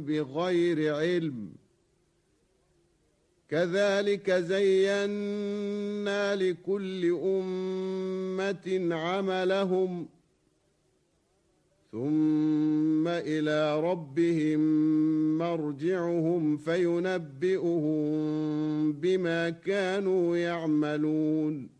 بغير علم كذلك زينا لكل أمة عملهم ثم إلى ربهم مرجعهم فينبئهم بما كانوا يعملون